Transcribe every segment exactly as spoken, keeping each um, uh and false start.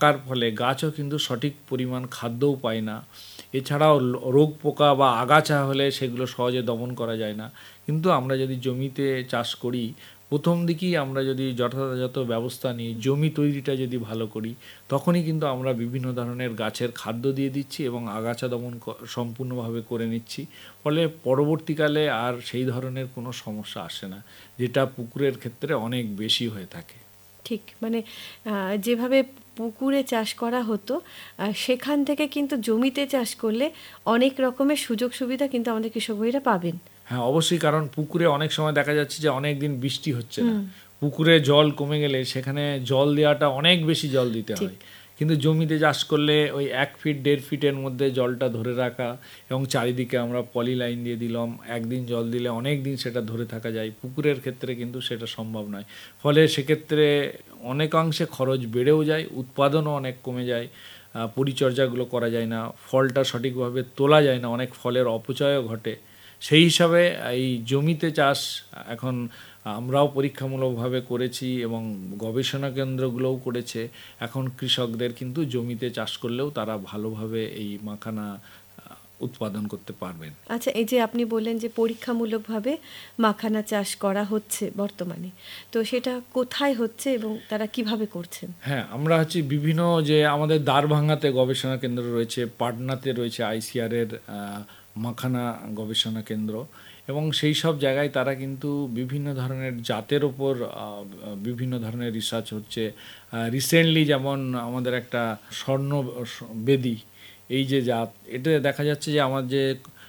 থাকার ফলে গাছও কিন্তু সঠিক পরিমাণ খাদ্যও পায় না। এছাড়াও রোগ পোকা বা আগাছা হলে সেগুলো সহজে দমন করা যায় না। কিন্তু আমরা যদি জমিতে চাষ করি, প্রথম দিকেই আমরা যদি যথাযথ ব্যবস্থা নিই, জমি তৈরিটা যদি ভালো করি, তখনই কিন্তু আমরা বিভিন্ন ধরনের গাছের খাদ্য দিয়ে দিচ্ছি এবং আগাছা দমন সম্পূর্ণভাবে করে নিচ্ছি। ফলে পরবর্তীকালে আর সেই ধরনের কোনো সমস্যা আসে না, যেটা পুকুরের ক্ষেত্রে অনেক বেশি হয়ে থাকে। ঠিক, মানে যেভাবে পুকুরে চাষ করা হতো সেখান থেকে কিন্তু জমিতে চাষ করলে অনেক রকমের সুযোগ সুবিধা কিন্তু আমাদের কৃষক ভাইরা পাবেন। হ্যাঁ, অবশ্যই। কারণ পুকুরে অনেক সময় দেখা যাচ্ছে যে অনেক দিন বৃষ্টি হচ্ছে না, পুকুরে জল কমে গেলে সেখানে জল দেওয়াটা অনেক বেশি জল দিতে হয়। কিন্তু জমিতে চাষ করলে ওই এক ফিট দেড় ফিটের মধ্যে জলটা ধরে রাখা এবং চারিদিকে আমরা পলি লাইন দিয়ে দিলাম, একদিন জল দিলে অনেক দিন সেটা ধরে থাকা যায়। পুকুরের ক্ষেত্রে কিন্তু সেটা সম্ভব নয়। ফলে সেক্ষেত্রে অনেকাংশে খরচ বেড়েও যায়, উৎপাদনও অনেক কমে যায়, পরিচর্যাগুলো করা যায় না, ফলটা সঠিকভাবে তোলা যায় না, অনেক ফলের অপচয়ও ঘটে। সেই হিসাবে এই জমিতে চাষ এখন আমরাও পরীক্ষামূলকভাবে করেছি এবং গবেষণা কেন্দ্রগুলোও করেছে। এখন কৃষকদের কিন্তু জমিতে চাষ করলেও তারা ভালোভাবে এই মাখানা উৎপাদন করতে পারবেন। আচ্ছা, এই যে আপনি বললেন যে পরীক্ষামূলকভাবে মাখানা চাষ করা হচ্ছে বর্তমানে, তো সেটা কোথায় হচ্ছে এবং তারা কিভাবে করছেন? হ্যাঁ, আমরা হচ্ছে বিভিন্ন যে আমাদের দ্বারভাঙ্গাতে গবেষণা কেন্দ্র রয়েছে, পাটনাতে রয়েছে আইসিআর এর মাখানা গবেষণা কেন্দ্র, এবং সেই সব জায়গায় তারা কিন্তু বিভিন্ন ধরনের জাতের ওপর বিভিন্ন ধরনের রিসার্চ হচ্ছে। রিসেন্টলি যেমন আমাদের একটা স্বর্ণ বেদী এই যে জাত, এটা দেখা যাচ্ছে যে আমার যে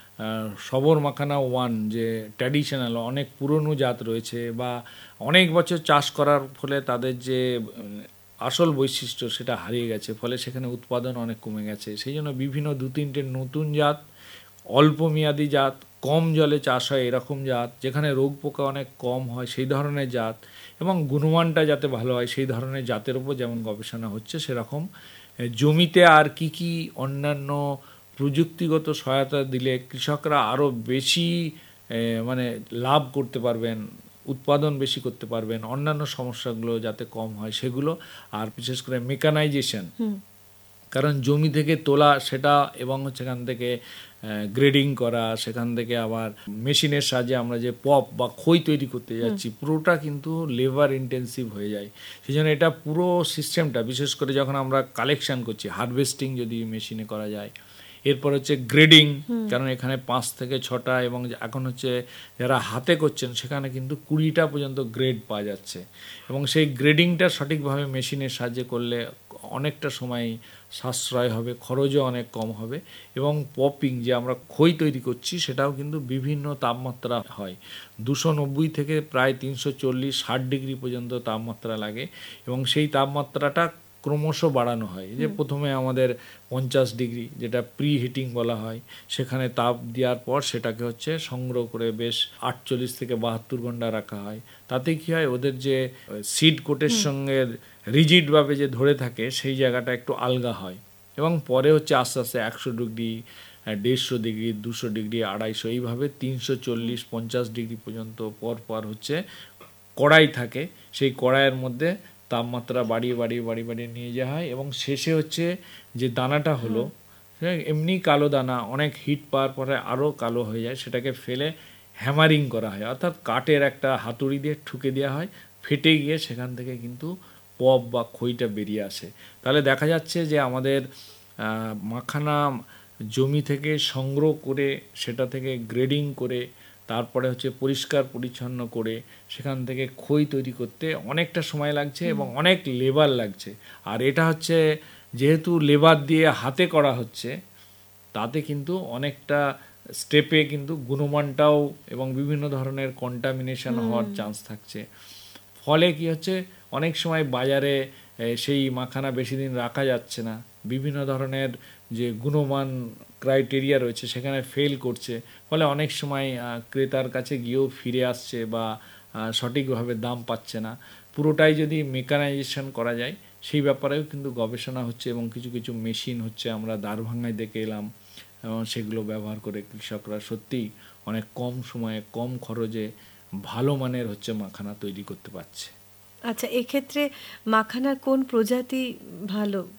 সবর মাখানা ওয়ান যে ট্র্যাডিশনাল অনেক পুরনো জাত রয়েছে বা অনেক বছর চাষ করার ফলে তাদের যে আসল বৈশিষ্ট্য সেটা হারিয়ে গেছে, ফলে সেখানে উৎপাদন অনেক কমে গেছে। সেই জন্য বিভিন্ন দু তিনটে নতুন জাত, অল্প মেয়াদি জাত, কম জলে চাষ হয় এরকম জাত, যেখানে রোগ পোকা অনেক কম হয় সেই ধরনের জাত, এবং গুণমানটা যাতে ভালো হয় সেই ধরনের জাতের উপর যেমন গবেষণা হচ্ছে, সেরকম জমিতে আর কি কি অন্যান্য প্রযুক্তিগত সহায়তা দিলে কৃষকরা আরও বেশি মানে লাভ করতে পারবেন, উৎপাদন বেশি করতে পারবেন, অন্যান্য সমস্যাগুলো যাতে কম হয় সেগুলো, আর বিশেষ করে মেকানাইজেশন, কারণ জমি থেকে তোলা সেটা এবং সেখান থেকে গ্রেডিং করা, সেখান থেকে আবার মেশিনের সাহায্যে আমরা যে পপ বা খই তৈরি করতে যাচ্ছি, পুরোটা কিন্তু লেবার ইন্টেন্সিভ হয়ে যায়। সেই জন্য এটা পুরো সিস্টেমটা, বিশেষ করে যখন আমরা কালেকশন করছি, হারভেস্টিং যদি মেশিনে করা যায়, এরপর হচ্ছে গ্রেডিং, কারণ এখানে পাঁচ থেকে ছটা এবং এখন হচ্ছে যারা হাতে করছেন সেখানে কিন্তু কুড়িটা পর্যন্ত গ্রেড পাওয়া যাচ্ছে, এবং সেই গ্রেডিংটা সঠিকভাবে মেশিনের সাহায্যে করলে অনেকটা সময় সাশ্রয় হবে, খরচও অনেক কম হবে। এবং পপিং যে আমরা খই তৈরি করছি সেটাও কিন্তু বিভিন্ন তাপমাত্রা হয়, দুশো নব্বই থেকে প্রায় তিনশো চল্লিশ ষাট ডিগ্রি পর্যন্ত তাপমাত্রা লাগে, এবং সেই তাপমাত্রাটা ক্রমশ বাড়ানো হয়। যে প্রথমে আমাদের পঞ্চাশ ডিগ্রি, যেটা প্রি হিটিং বলা হয়, সেখানে তাপ দেওয়ার পর সেটাকে হচ্ছে সংগ্রহ করে বেশ আটচল্লিশ থেকে বাহাত্তর ঘন্টা রাখা হয়। তাতে কি হয়, ওদের যে সিড কোটের সঙ্গে রিজিডভাবে যে ধরে থাকে সেই জায়গাটা একটু আলগা হয়, এবং পরে হচ্ছে আস্তে আস্তে একশো ডিগ্রি, দেড়শো ডিগ্রি, দুশো ডিগ্রি, আড়াইশো, এইভাবে তিনশো চল্লিশ পঞ্চাশ ডিগ্রি পর্যন্ত পর পর হচ্ছে কড়াই থাকে, সেই কড়াইয়ের মধ্যে তাপমাত্রা বাড়িয়ে বাড়িয়ে বাড়িয়ে বাড়িয়ে নিয়ে যাওয়া হয়, এবং শেষে হচ্ছে যে দানাটা হলো এমনি কালো দানা, অনেক হিট পাওয়ার পরে আরও কালো হয়ে যায়, সেটাকে ফেলে হ্যামারিং করা হয়, অর্থাৎ কাঠের একটা হাতুড়ি দিয়ে ঠুকে দেওয়া হয়, ফেটে গিয়ে সেখান থেকে কিন্তু পপ বা খইটা বেরিয়ে আসে। তাহলে দেখা যাচ্ছে যে আমাদের মাখানা জমি থেকে সংগ্রহ করে সেটা থেকে গ্রেডিং করে তারপরে হচ্ছে পরিষ্কার পরিচ্ছন্ন করে সেখান থেকে খই তৈরি করতে অনেকটা সময় লাগছে এবং অনেক লেবার লাগছে। আর এটা হচ্ছে যেহেতু লেবার দিয়ে হাতে করা হচ্ছে, তাতে কিন্তু অনেকটা স্টেপে কিন্তু গুণমানটাও এবং বিভিন্ন ধরনের কন্টামিনেশন হওয়ার চান্স থাকছে। ফলে কি হচ্ছে, অনেক সময় বাজারে সেই মাখানা বেশি দিন রাখা যাচ্ছে না, বিভিন্ন ধরনের যে গুণমান ক্রাইটেরিয়া রয়েছে সেখানে ফেল করছে, ফলে অনেক সময় ক্রেতার কাছে গিয়েও ফিরে আসছে বা সঠিকভাবে দাম পাচ্ছে না। পুরোটাই যদি মেকানাইজেশন করা যায় সেই ব্যাপারেও কিন্তু গবেষণা হচ্ছে, এবং কিছু কিছু মেশিন হচ্ছে আমরা দ্বারভাঙ্গায় দেখে এলাম, এবং সেগুলো ব্যবহার করে কৃষকরা সত্যিই অনেক কম সময়ে কম খরচে ভালো মানের হচ্ছে মাখানা তৈরি করতে পারছে। আচ্ছা, এক্ষেত্রে মাখানার কোন প্রজাতি ভালো